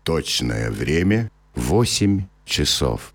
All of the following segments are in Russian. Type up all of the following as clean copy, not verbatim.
Точное время 8 часов.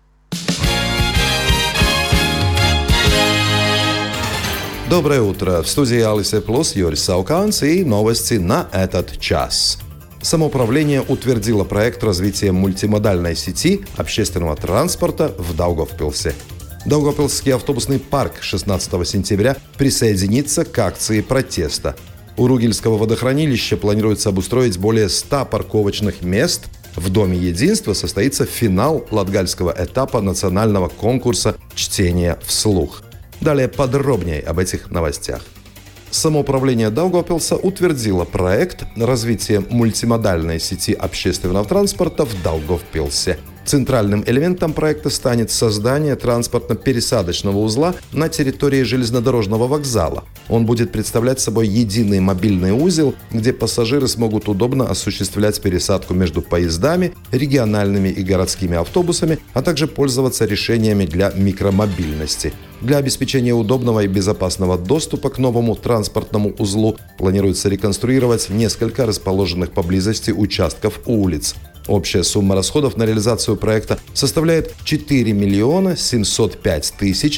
Доброе утро! В студии Алисе Плюс Юрий Сауканс и новости на этот час. Самоуправление утвердило проект развития мультимодальной сети общественного транспорта в Даугавпилсе. Даугавпилский автобусный парк 16 сентября присоединится к акции протеста. У Ругельского водохранилища планируется обустроить более 100 парковочных мест. В Доме единства состоится финал латгальского этапа национального конкурса чтения вслух. Далее подробнее об этих новостях. Самоуправление Даугавпилса утвердило проект развития мультимодальной сети общественного транспорта в Даугавпилсе. Центральным элементом проекта станет создание транспортно-пересадочного узла на территории железнодорожного вокзала. Он будет представлять собой единый мобильный узел, где пассажиры смогут удобно осуществлять пересадку между поездами, региональными и городскими автобусами, а также пользоваться решениями для микромобильности. Для обеспечения удобного и безопасного доступа к новому транспортному узлу планируется реконструировать несколько расположенных поблизости участков улиц. Общая сумма расходов на реализацию проекта составляет 4 миллиона 705 тысяч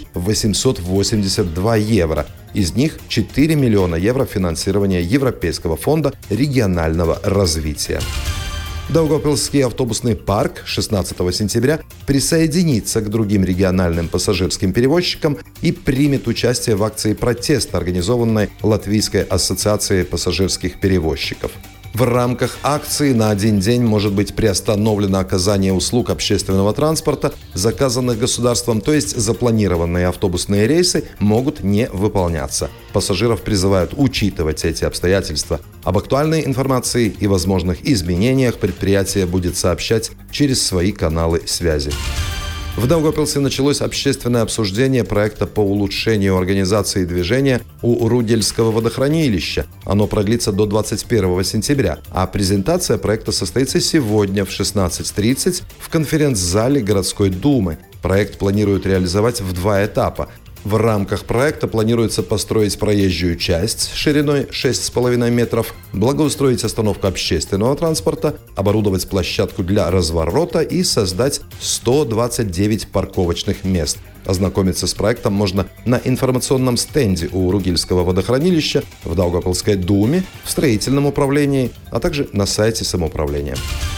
882 евро. Из них 4 миллиона евро финансирования Европейского фонда регионального развития. Даугавпилский автобусный парк 16 сентября присоединится к другим региональным пассажирским перевозчикам и примет участие в акции протеста, организованной Латвийской ассоциацией пассажирских перевозчиков. В рамках акции на один день может быть приостановлено оказание услуг общественного транспорта, заказанных государством, то есть запланированные автобусные рейсы могут не выполняться. Пассажиров призывают учитывать эти обстоятельства. Об актуальной информации и возможных изменениях предприятие будет сообщать через свои каналы связи. В Даугавпилсе началось общественное обсуждение проекта по улучшению организации движения у Ругельского водохранилища. Оно продлится до 21 сентября, а презентация проекта состоится сегодня в 16:30 в конференц-зале городской думы. Проект планируют реализовать в 2 этапа. В рамках проекта планируется построить проезжую часть шириной 6,5 метров, благоустроить остановку общественного транспорта, оборудовать площадку для разворота и создать 129 парковочных мест. Ознакомиться с проектом можно на информационном стенде у Ругельского водохранилища, в Даугавпилской думе, в строительном управлении, а также на сайте самоуправления.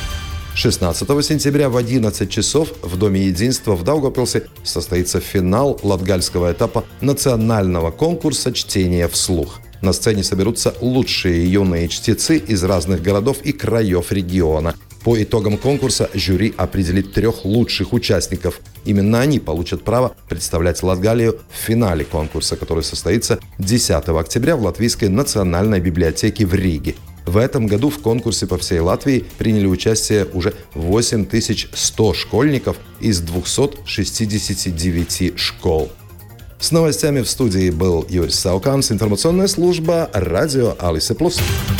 16 сентября в 11 часов в Доме единства в Даугавпилсе состоится финал латгальского этапа национального конкурса чтения вслух. На сцене соберутся лучшие юные чтецы из разных городов и краев региона. По итогам конкурса жюри определит 3 лучших участников. Именно они получат право представлять Латгалию в финале конкурса, который состоится 10 октября в Латвийской национальной библиотеке в Риге. В этом году в конкурсе по всей Латвии приняли участие уже 8100 школьников из 269 школ. С новостями в студии был Юрий Сауканс, информационная служба радио Алисе Плюс.